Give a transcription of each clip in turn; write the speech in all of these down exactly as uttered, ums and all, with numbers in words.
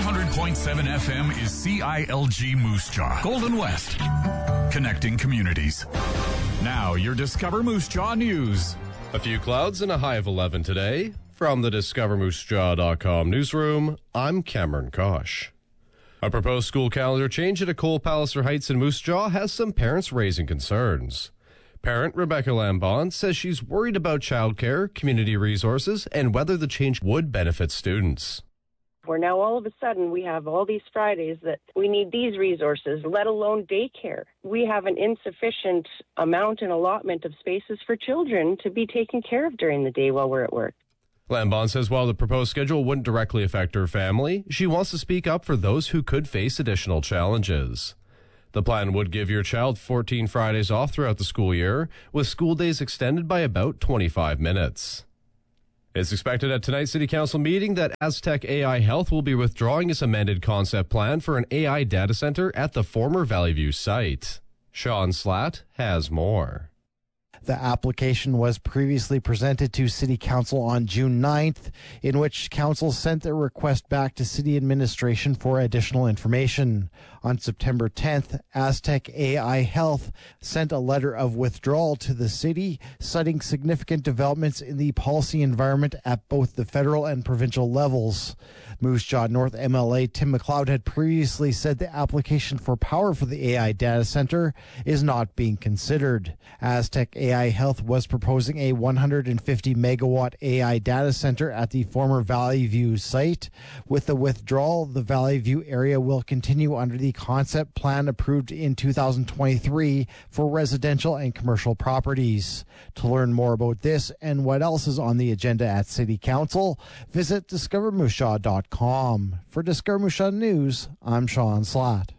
hundred point seven F M is C I L G Moose Jaw, Golden West, connecting communities. Now, your Discover Moose Jaw news. A few clouds and a high of eleven today. From the discover moose jaw dot com newsroom, I'm Cameron Kosh. A proposed school calendar change at Cole Palliser Heights in Moose Jaw has some parents raising concerns. Parent Rebecca Lambon says she's worried about childcare, community resources, and whether the change would benefit students. Where now all of a sudden we have all these Fridays that we need these resources, let alone daycare. We have an insufficient amount and allotment of spaces for children to be taken care of during the day while we're at work. Lambon says while the proposed schedule wouldn't directly affect her family, she wants to speak up for those who could face additional challenges. The plan would give your child fourteen Fridays off throughout the school year, with school days extended by about twenty-five minutes. It's expected at tonight's City Council meeting that Aztec A I Health will be withdrawing its amended concept plan for an A I data center at the former Valley View site. Sean Slatt has more. The application was previously presented to City Council on June ninth, in which Council sent a request back to City Administration for additional information. On September tenth, Aztec A I Health sent a letter of withdrawal to the City, citing significant developments in the policy environment at both the federal and provincial levels. Moose Jaw North M L A Tim McLeod had previously said the application for power for the A I data center is not being considered. Aztec A I Health was proposing a one hundred fifty megawatt A I data center at the former Valley View site. With the withdrawal, the Valley View area will continue under the concept plan approved in two thousand twenty-three for residential and commercial properties. To learn more about this and what else is on the agenda at City Council, visit discover moose jaw dot com. For Discover Moose Jaw News, I'm Sean Slatt.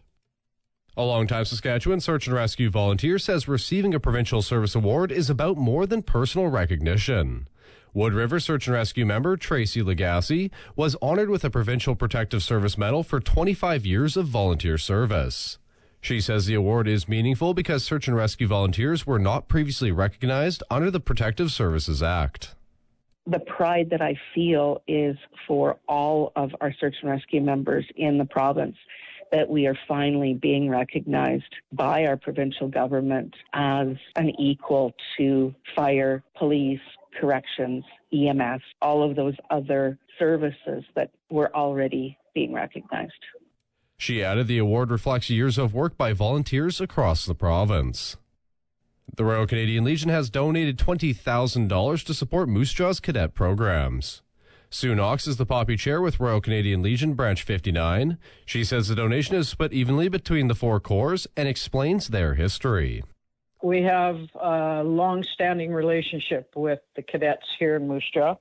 A longtime Saskatchewan search and rescue volunteer says receiving a provincial service award is about more than personal recognition. Wood River Search and Rescue member Tracy Legacy was honored with a Provincial Protective Service Medal for twenty-five years of volunteer service. She says the award is meaningful because search and rescue volunteers were not previously recognized under the Protective Services Act. The pride that I feel is for all of our search and rescue members in the province, that we are finally being recognized by our provincial government as an equal to fire, police, corrections, E M S, all of those other services that were already being recognized. She added the award reflects years of work by volunteers across the province. The Royal Canadian Legion has donated twenty thousand dollars to support Moose Jaw's cadet programs. Sue Knox is the Poppy Chair with Royal Canadian Legion Branch fifty-nine. She says the donation is split evenly between the four corps and explains their history. We have a long-standing relationship with the cadets here in Moose Jaw,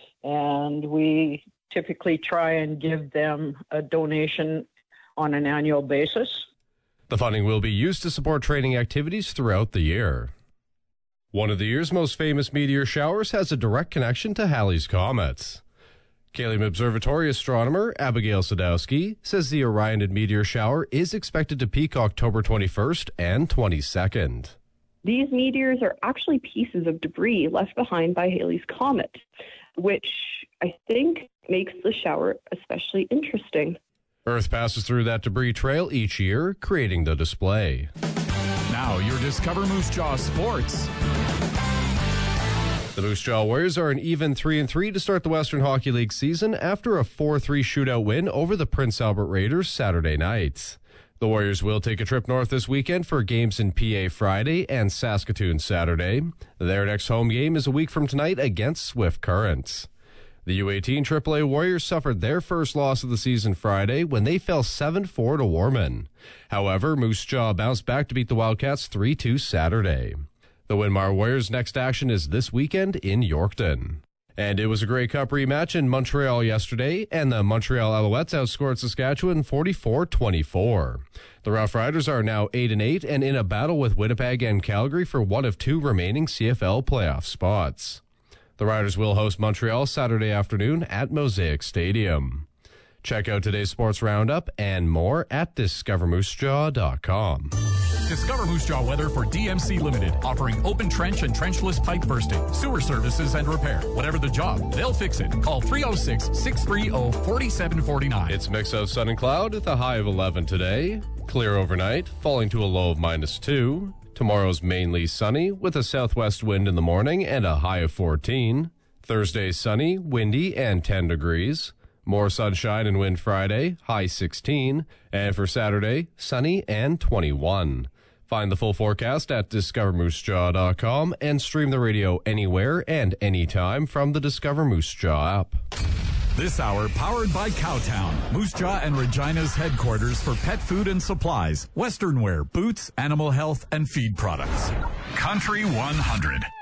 and we typically try and give them a donation on an annual basis. The funding will be used to support training activities throughout the year. One of the year's most famous meteor showers has a direct connection to Halley's Comet. Cayley Observatory astronomer Abigail Sadowski says the Orionid meteor shower is expected to peak October twenty-first and twenty-second. These meteors are actually pieces of debris left behind by Halley's Comet, which I think makes the shower especially interesting. Earth passes through that debris trail each year, creating the display. Now, your Discover Moose Jaw Sports. The Moose Jaw Warriors are an even three and three to start the Western Hockey League season after a four three shootout win over the Prince Albert Raiders Saturday night. The Warriors will take a trip north this weekend for games in P A Friday and Saskatoon Saturday. Their next home game is a week from tonight against Swift Current. The U eighteen triple A Warriors suffered their first loss of the season Friday when they fell seven four to Warman. However, Moose Jaw bounced back to beat the Wildcats three two Saturday. The Winmar Warriors' next action is this weekend in Yorkton. And it was a Grey Cup rematch in Montreal yesterday, and the Montreal Alouettes outscored Saskatchewan forty-four twenty-four. The Rough Riders are now eight and eight and in a battle with Winnipeg and Calgary for one of two remaining C F L playoff spots. The Riders will host Montreal Saturday afternoon at Mosaic Stadium. Check out today's sports roundup and more at discover moose jaw dot com. Discover Moose Jaw weather for D M C Limited, offering open trench and trenchless pipe bursting, sewer services and repair. Whatever the job, they'll fix it. Call three oh six, six three oh, four seven four nine. It's a mix of sun and cloud with a high of eleven today. Clear overnight, falling to a low of minus two. Tomorrow's mainly sunny with a southwest wind in the morning and a high of fourteen. Thursday sunny, windy, and ten degrees. More sunshine and wind Friday, high sixteen. And for Saturday, sunny and twenty-one. Find the full forecast at discover moose jaw dot com and stream the radio anywhere and anytime from the Discover Moose Jaw app. This hour powered by Cowtown, Moose Jaw and Regina's headquarters for pet food and supplies, western wear, boots, animal health, and feed products. Country one hundred.